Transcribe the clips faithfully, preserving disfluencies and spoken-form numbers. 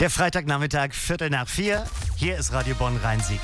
Der Freitagnachmittag, Viertel nach vier. Hier ist Radio Bonn Rhein-Sieg.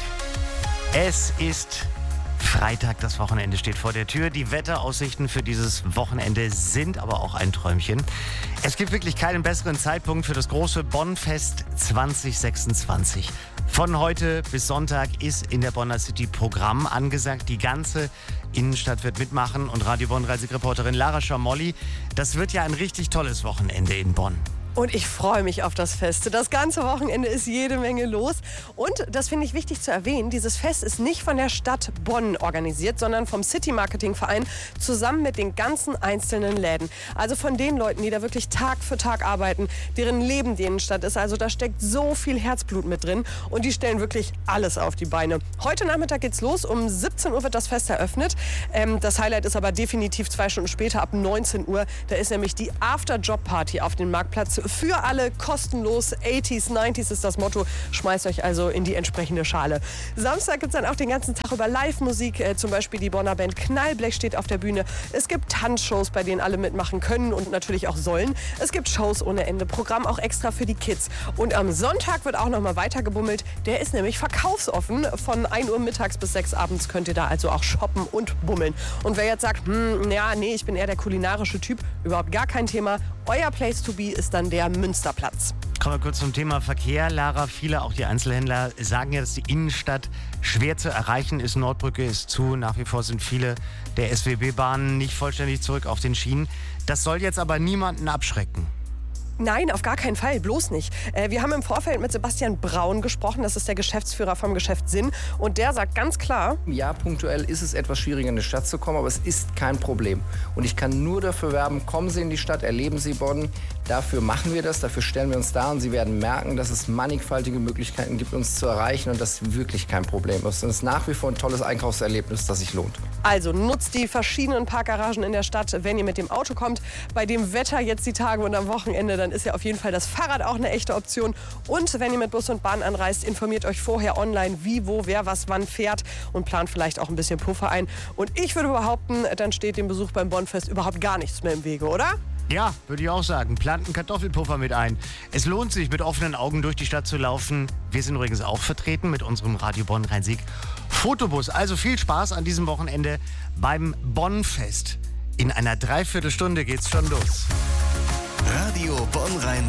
Es ist Freitag, das Wochenende steht vor der Tür. Die Wetteraussichten für dieses Wochenende sind aber auch ein Träumchen. Es gibt wirklich keinen besseren Zeitpunkt für das große Bonn-Fest zwanzig sechsundzwanzig. Von heute bis Sonntag ist in der Bonner City Programm angesagt. Die ganze Innenstadt wird mitmachen und Radio Bonn Rhein-Sieg-Reporterin Lara Schamolli, das wird ja ein richtig tolles Wochenende in Bonn. Und ich freue mich auf das Fest. Das ganze Wochenende ist jede Menge los. Und das finde ich wichtig zu erwähnen, dieses Fest ist nicht von der Stadt Bonn organisiert, sondern vom City Marketing Verein zusammen mit den ganzen einzelnen Läden. Also von den Leuten, die da wirklich Tag für Tag arbeiten, deren Leben die Innenstadt ist. Also da steckt so viel Herzblut mit drin und die stellen wirklich alles auf die Beine. Heute Nachmittag geht's los. Um siebzehn Uhr wird das Fest eröffnet. Ähm, das Highlight ist aber definitiv zwei Stunden später, ab neunzehn Uhr. Da ist nämlich die After-Job-Party auf dem Marktplatz. Für alle kostenlos. achtziger, neunziger ist das Motto. Schmeißt euch also in die entsprechende Schale. Samstag gibt es dann auch den ganzen Tag über Live-Musik. Äh, zum Beispiel die Bonner Band Knallblech steht auf der Bühne. Es gibt Tanzshows, bei denen alle mitmachen können und natürlich auch sollen. Es gibt Shows ohne Ende. Programm auch extra für die Kids. Und am Sonntag wird auch noch mal weiter gebummelt. Der ist nämlich verkaufsoffen. Von ein Uhr mittags bis sechs abends könnt ihr da also auch shoppen und bummeln. Und wer jetzt sagt, hm, ja, nee, ich bin eher der kulinarische Typ, überhaupt gar kein Thema. Euer Place to be ist dann der Münsterplatz. Kommen wir kurz zum Thema Verkehr. Lara, viele, auch die Einzelhändler, sagen ja, dass die Innenstadt schwer zu erreichen ist. Nordbrücke ist zu. Nach wie vor sind viele der S W B-Bahnen nicht vollständig zurück auf den Schienen. Das soll jetzt aber niemanden abschrecken. Nein, auf gar keinen Fall, bloß nicht. Äh, wir haben im Vorfeld mit Sebastian Braun gesprochen, das ist der Geschäftsführer vom Geschäft Sinn. Und der sagt ganz klar: Ja, punktuell ist es etwas schwieriger, in die Stadt zu kommen, aber es ist kein Problem. Und ich kann nur dafür werben, kommen Sie in die Stadt, erleben Sie Bonn. Dafür machen wir das, dafür stellen wir uns da und Sie werden merken, dass es mannigfaltige Möglichkeiten gibt, uns zu erreichen und das wirklich kein Problem ist. Und es ist nach wie vor ein tolles Einkaufserlebnis, das sich lohnt. Also nutzt die verschiedenen Parkgaragen in der Stadt, wenn ihr mit dem Auto kommt. Bei dem Wetter jetzt die Tage und am Wochenende, dann ist ja auf jeden Fall das Fahrrad auch eine echte Option. Und wenn ihr mit Bus und Bahn anreist, informiert euch vorher online, wie, wo, wer, was, wann fährt und plant vielleicht auch ein bisschen Puffer ein. Und ich würde behaupten, dann steht dem Besuch beim Bonn-Fest überhaupt gar nichts mehr im Wege, oder? Ja, würde ich auch sagen. Plant einen Kartoffelpuffer mit ein. Es lohnt sich, mit offenen Augen durch die Stadt zu laufen. Wir sind übrigens auch vertreten mit unserem Radio Bonn Rhein-Sieg Fotobus. Also viel Spaß an diesem Wochenende beim Bonn-Fest. In einer Dreiviertelstunde geht's schon los. Radio Bonn Rhein-Sieg.